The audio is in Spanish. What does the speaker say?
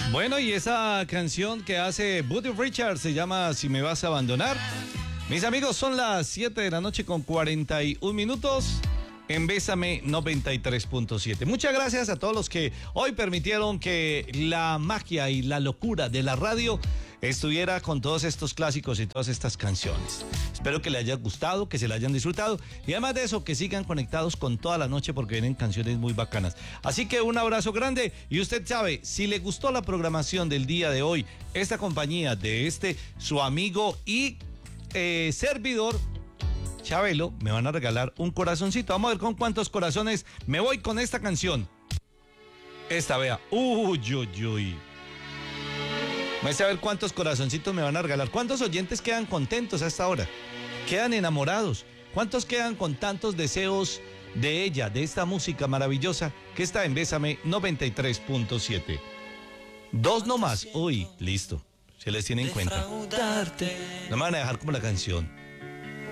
Bueno, y esa canción que hace Buddy Richards se llama Si me vas a abandonar. Mis amigos, son las 7 de la noche con 41 minutos en Bésame 93.7. Muchas gracias a todos los que hoy permitieron que la magia y la locura de la radio estuviera con todos estos clásicos y todas estas canciones. Espero que les haya gustado, que se la hayan disfrutado y además de eso que sigan conectados con toda la noche porque vienen canciones muy bacanas. Así que un abrazo grande y usted sabe, si le gustó la programación del día de hoy, esta compañía de su amigo y servidor Chabelo, me van a regalar un corazoncito. Vamos a ver con cuántos corazones me voy con esta canción. Esta, vea. Uy, uy, uy. Vamos a ver cuántos corazoncitos me van a regalar. ¿Cuántos oyentes quedan contentos a esta hora? ¿Quedan enamorados? ¿Cuántos quedan con tantos deseos de ella, de esta música maravillosa que está en Bésame 93.7? Dos nomás. Uy, listo. Se les tiene en cuenta. No me van a dejar como la canción.